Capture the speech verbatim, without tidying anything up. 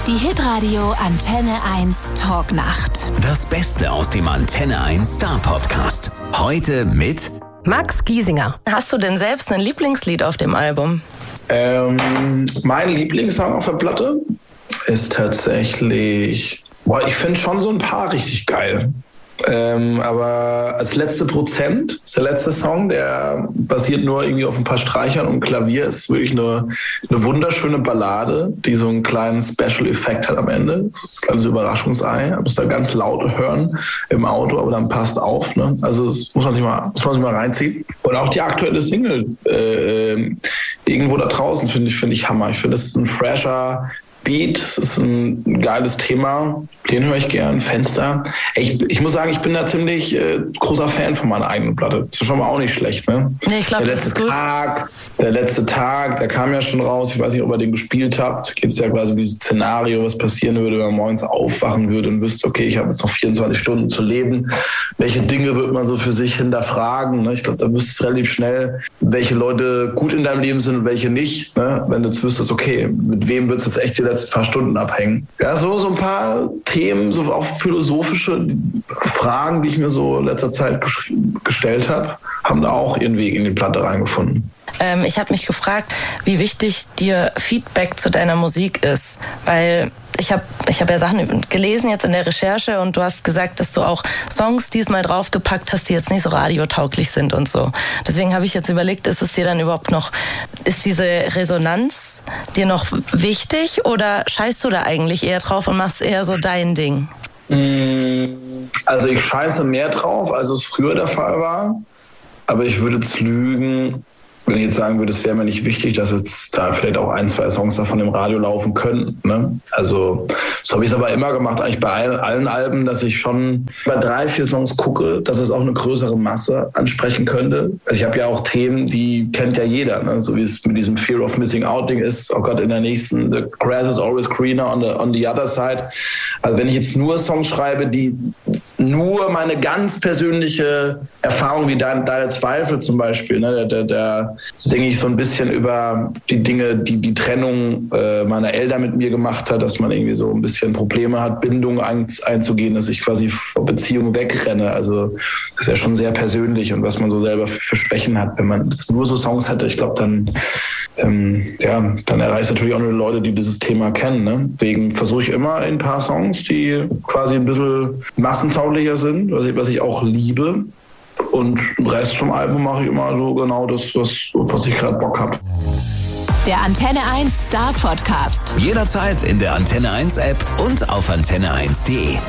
Die Hitradio Antenne eins Talknacht. Das Beste aus dem Antenne eins Star Podcast. Heute mit Max Giesinger. Hast du denn selbst ein Lieblingslied auf dem Album? Ähm, mein Lieblingssong auf der Platte ist tatsächlich, boah, ich finde schon so ein paar richtig geil. Ähm, aber als letzte Prozent ist der letzte Song, der basiert nur irgendwie auf ein paar Streichern und Klavier, ist wirklich eine, eine wunderschöne Ballade, die so einen kleinen Special-Effekt hat am Ende. Das ist ein kleines Überraschungsei. Man muss da ganz laut hören im Auto, aber dann passt auf. Ne? Also das muss man sich mal, muss man sich mal reinziehen. Und auch die aktuelle Single, äh, irgendwo da draußen, finde ich, finde ich Hammer. Ich finde, das ist ein fresher Beat, das ist ein geiles Thema, den höre ich gern, Fenster. Ich, ich muss sagen, ich bin da ziemlich äh, großer Fan von meiner eigenen Platte. Das ist schon mal auch nicht schlecht, ne? Nee, ich glaube, das ist gut. Tag, der letzte Tag, der kam ja schon raus, ich weiß nicht, ob ihr den gespielt habt, geht es ja quasi um dieses Szenario, was passieren würde, wenn man morgens aufwachen würde und wüsste, okay, ich habe jetzt noch vierundzwanzig Stunden zu leben. Welche Dinge wird man so für sich hinterfragen? Ne? Ich glaube, da wüsstest du relativ schnell, welche Leute gut in deinem Leben sind und welche nicht. Ne? Wenn du jetzt wüsstest, okay, mit wem wird es jetzt echt die letzten paar Stunden abhängen. Ja, so, so ein paar Themen, so auch philosophische Fragen, die ich mir so in letzter Zeit ges- gestellt habe, haben da auch ihren Weg in die Platte reingefunden. Ähm, ich habe mich gefragt, wie wichtig dir Feedback zu deiner Musik ist, weil ich habe ich hab ja Sachen gelesen jetzt in der Recherche und du hast gesagt, dass du auch Songs diesmal draufgepackt hast, die jetzt nicht so radiotauglich sind und so. Deswegen habe ich jetzt überlegt, ist es dir dann überhaupt noch, ist diese Resonanz dir noch wichtig oder scheißt du da eigentlich eher drauf und machst eher so dein Ding? Also ich scheiße mehr drauf, als es früher der Fall war, aber ich würde jetzt lügen, wenn ich jetzt sagen würde, es wäre mir nicht wichtig, dass jetzt da vielleicht auch ein, zwei Songs davon im Radio laufen könnten. Ne? Also so habe ich es aber immer gemacht, eigentlich bei allen, allen Alben, dass ich schon bei drei, vier Songs gucke, dass es auch eine größere Masse ansprechen könnte. Also ich habe ja auch Themen, die kennt ja jeder, ne? So wie es mit diesem Fear of Missing Out Ding ist, auch gerade in der nächsten, The Grass is always greener on the, on the other side. Also wenn ich jetzt nur Songs schreibe, die nur meine ganz persönliche Erfahrung, wie deine, deine Zweifel zum Beispiel, ne, der, der, singe ich so ein bisschen über die Dinge, die die Trennung äh, meiner Eltern mit mir gemacht hat, dass man irgendwie so ein bisschen Probleme hat, Bindungen ein, einzugehen, dass ich quasi vor Beziehungen wegrenne. Also das ist ja schon sehr persönlich und was man so selber für, für Schwächen hat. Wenn man jetzt nur so Songs hätte, ich glaube, dann, ähm, ja, dann erreicht es natürlich auch nur Leute, die dieses Thema kennen. Ne? Deswegen versuche ich immer ein paar Songs, die quasi ein bisschen massentauglicher sind, was ich, was ich auch liebe. Und den Rest vom Album mache ich immer so genau das, was, was ich gerade Bock habe. Der Antenne eins Star Podcast. jederzeit in der Antenne eins App und auf antenne eins punkt de.